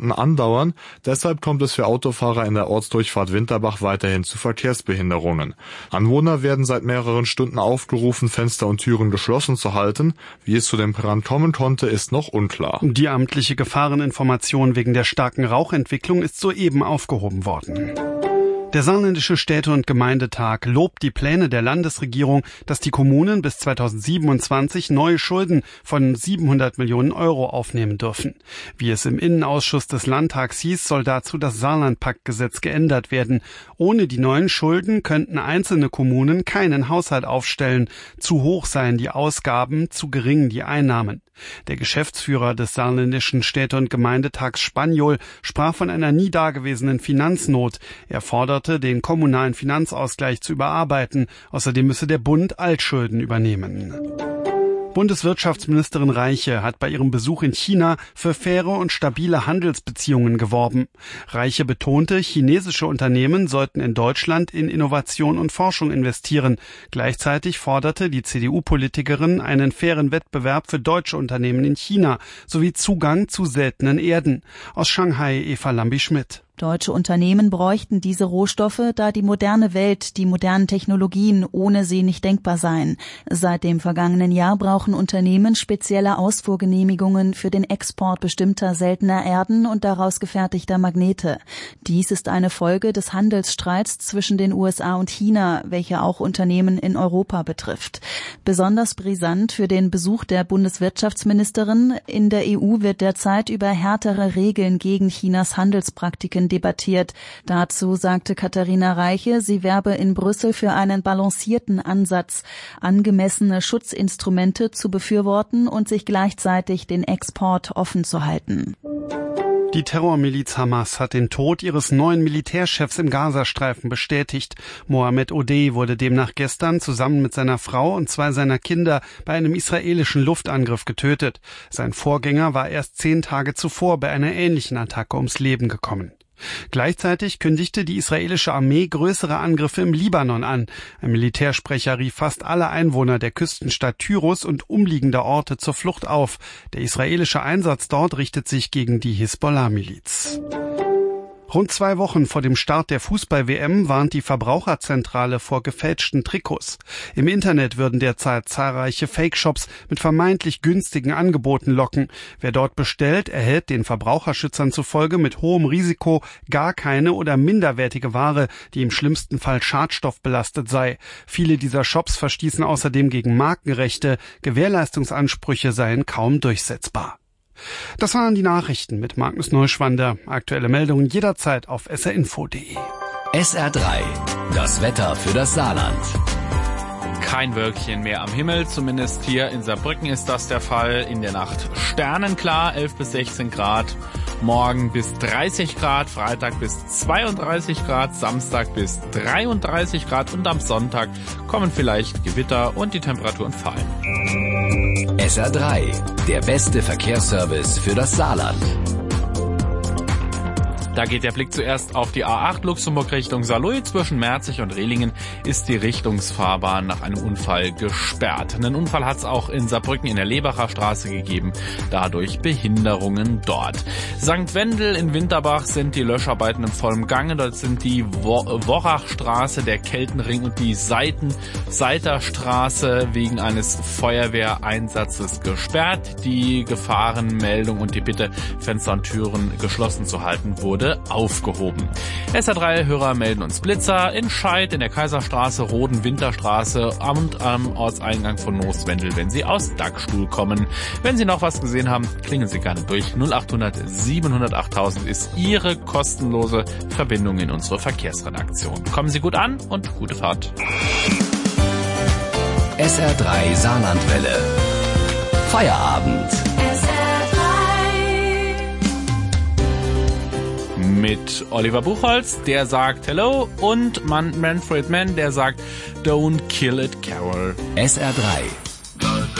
Stunden andauern. Deshalb kommt es für Autofahrer in der Ortsdurchfahrt Winterbach weiterhin zu Verkehrsbehinderungen. Anwohner werden seit mehreren Stunden aufgerufen, Fenster und Türen geschlossen zu halten. Wie es zu dem Brand kommen konnte, ist noch unklar. Die amtliche Gefahreninformation wegen der starken Rauchentwicklung ist soeben aufgehoben worden. Der Saarländische Städte- und Gemeindetag lobt die Pläne der Landesregierung, dass die Kommunen bis 2027 neue Schulden von 700 Millionen Euro aufnehmen dürfen. Wie es im Innenausschuss des Landtags hieß, soll dazu das Saarlandpaktgesetz geändert werden. Ohne die neuen Schulden könnten einzelne Kommunen keinen Haushalt aufstellen. Zu hoch seien die Ausgaben, zu gering die Einnahmen. Der Geschäftsführer des Saarländischen Städte- und Gemeindetags Spaniol sprach von einer nie dagewesenen Finanznot. Er forderte, den kommunalen Finanzausgleich zu überarbeiten. Außerdem müsse der Bund Altschulden übernehmen. Bundeswirtschaftsministerin Reiche hat bei ihrem Besuch in China für faire und stabile Handelsbeziehungen geworben. Reiche betonte, chinesische Unternehmen sollten in Deutschland in Innovation und Forschung investieren. Gleichzeitig forderte die CDU-Politikerin einen fairen Wettbewerb für deutsche Unternehmen in China sowie Zugang zu seltenen Erden. Aus Shanghai Eva Lambi-Schmidt. Deutsche Unternehmen bräuchten diese Rohstoffe, da die moderne Welt, die modernen Technologien ohne sie nicht denkbar seien. Seit dem vergangenen Jahr brauchen Unternehmen spezielle Ausfuhrgenehmigungen für den Export bestimmter seltener Erden und daraus gefertigter Magnete. Dies ist eine Folge des Handelsstreits zwischen den USA und China, welcher auch Unternehmen in Europa betrifft. Besonders brisant für den Besuch der Bundeswirtschaftsministerin. In der EU wird derzeit über härtere Regeln gegen Chinas Handelspraktiken debattiert. Dazu sagte Katharina Reiche, sie werbe in Brüssel für einen balancierten Ansatz, angemessene Schutzinstrumente zu befürworten und sich gleichzeitig den Export offen zu halten. Die Terrormiliz Hamas hat den Tod ihres neuen Militärchefs im Gazastreifen bestätigt. Mohammed Odeh wurde demnach gestern zusammen mit seiner Frau und 2 seiner Kinder bei einem israelischen Luftangriff getötet. Sein Vorgänger war erst 10 Tage zuvor bei einer ähnlichen Attacke ums Leben gekommen. Gleichzeitig kündigte die israelische Armee größere Angriffe im Libanon an. Ein Militärsprecher rief fast alle Einwohner der Küstenstadt Tyros und umliegender Orte zur Flucht auf. Der israelische Einsatz dort richtet sich gegen die Hisbollah-Miliz. Rund 2 Wochen vor dem Start der Fußball-WM warnt die Verbraucherzentrale vor gefälschten Trikots. Im Internet würden derzeit zahlreiche Fake-Shops mit vermeintlich günstigen Angeboten locken. Wer dort bestellt, erhält den Verbraucherschützern zufolge mit hohem Risiko gar keine oder minderwertige Ware, die im schlimmsten Fall schadstoffbelastet sei. Viele dieser Shops verstießen außerdem gegen Markenrechte. Gewährleistungsansprüche seien kaum durchsetzbar. Das waren die Nachrichten mit Magnus Neuschwander. Aktuelle Meldungen jederzeit auf srinfo.de. SR3, das Wetter für das Saarland. Kein Wölkchen mehr am Himmel, zumindest hier in Saarbrücken ist das der Fall. In der Nacht sternenklar, 11 bis 16 Grad. Morgen bis 30 Grad, Freitag bis 32 Grad, Samstag bis 33 Grad und am Sonntag kommen vielleicht Gewitter und die Temperaturen fallen. SR3, der beste Verkehrsservice für das Saarland. Da geht der Blick zuerst auf die A8 Luxemburg Richtung Saarlouis. Zwischen Merzig und Rehlingen ist die Richtungsfahrbahn nach einem Unfall gesperrt. Einen Unfall hat es auch in Saarbrücken in der Lebacher Straße gegeben, dadurch Behinderungen dort. St. Wendel in Winterbach sind die Löscharbeiten im vollen Gange. Dort sind die Worrachstraße, der Keltenring und die Seiterstraße wegen eines Feuerwehreinsatzes gesperrt. Die Gefahrenmeldung und die Bitte, Fenster und Türen geschlossen zu halten, wurde aufgehoben. SR3-Hörer melden uns Blitzer in Scheid, in der Kaiserstraße, Roden, Winterstraße und am Ortseingang von Nooswendel, wenn Sie aus Dagstuhl kommen. Wenn Sie noch was gesehen haben, klingen Sie gerne durch. 0800 700 8000 ist Ihre kostenlose Verbindung in unsere Verkehrsredaktion. Kommen Sie gut an und gute Fahrt. SR3 Saarlandwelle. Feierabend. Mit Oliver Buchholz, der sagt Hello, und Manfred Mann, der sagt Don't Kill It, Carol. SR3